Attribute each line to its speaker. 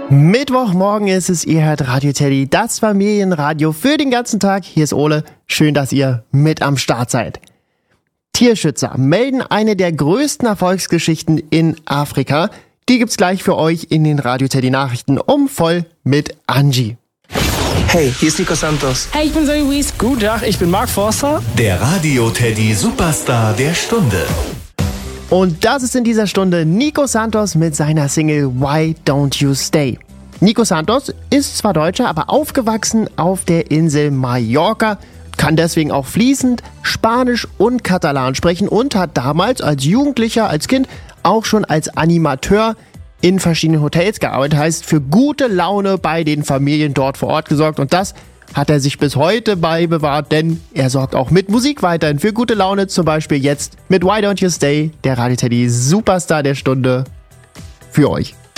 Speaker 1: Mittwochmorgen ist es, ihr hört Radio Teddy, das Familienradio für den ganzen Tag. Hier ist Ole, schön, dass ihr mit am Start seid. Tierschützer melden eine der größten Erfolgsgeschichten in Afrika. Die gibt's gleich für euch in den Radio Teddy Nachrichten voll mit Angie.
Speaker 2: Hey, hier ist Nico Santos.
Speaker 3: Hey, ich bin Zoe Wies.
Speaker 4: Guten Tag, ich bin Mark Forster.
Speaker 5: Der Radio Teddy Superstar der Stunde.
Speaker 1: Und das ist in dieser Stunde Nico Santos mit seiner Single Why Don't You Stay. Nico Santos ist zwar Deutscher, aber aufgewachsen auf der Insel Mallorca, kann deswegen auch fließend Spanisch und Katalan sprechen und hat damals als Jugendlicher, als Kind auch schon als Animateur in verschiedenen Hotels gearbeitet, heißt für gute Laune bei den Familien dort vor Ort gesorgt, und das hat er sich bis heute beibewahrt, denn er sorgt auch mit Musik weiterhin für gute Laune, zum Beispiel jetzt mit Why Don't You Stay, der Radio Teddy Superstar der Stunde für euch.